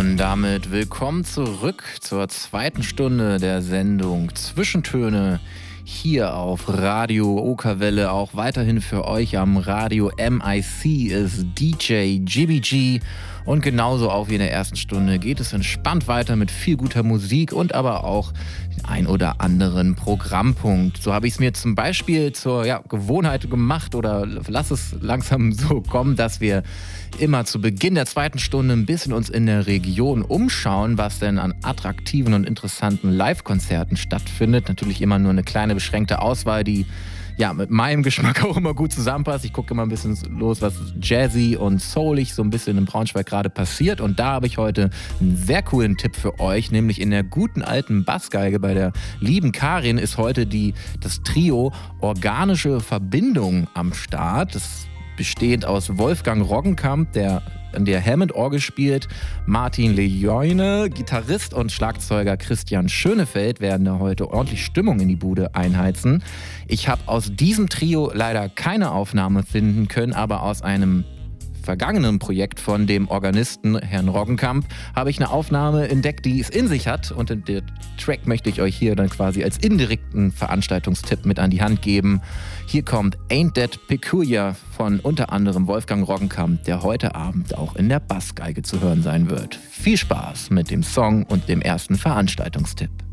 Und damit willkommen zurück zur zweiten Stunde der Sendung Zwischentöne hier auf Radio Okerwelle. Auch weiterhin für euch am Radio MIC ist DJ GBG. Und genauso auch wie in der ersten Stunde geht es entspannt weiter mit viel guter Musik und aber auch den ein oder anderen Programmpunkt. So habe ich es mir zum Beispiel zur Gewohnheit gemacht oder lass es langsam so kommen, dass wir immer zu Beginn der zweiten Stunde ein bisschen uns in der Region umschauen, was denn an attraktiven und interessanten Live-Konzerten stattfindet. Natürlich immer nur eine kleine beschränkte Auswahl, die mit meinem Geschmack auch immer gut zusammenpasst. Ich gucke immer ein bisschen los, was jazzy und soulig so ein bisschen in Braunschweig gerade passiert. Und da habe ich heute einen sehr coolen Tipp für euch, nämlich in der guten alten Bassgeige bei der lieben Karin ist heute das Trio Organische Verbindung am Start. Das bestehend aus Wolfgang Roggenkamp, der an der Hammond-Orgel spielt, Martin Lejoine, Gitarrist und Schlagzeuger Christian Schönefeld werden da heute ordentlich Stimmung in die Bude einheizen. Ich habe aus diesem Trio leider keine Aufnahme finden können, aber aus einem vergangenen Projekt von dem Organisten Herrn Roggenkamp habe ich eine Aufnahme entdeckt, die es in sich hat, und den Track möchte ich euch hier dann quasi als indirekten Veranstaltungstipp mit an die Hand geben. Hier kommt Ain't That Peculiar von unter anderem Wolfgang Roggenkamp, der heute Abend auch in der Bassgeige zu hören sein wird. Viel Spaß mit dem Song und dem ersten Veranstaltungstipp.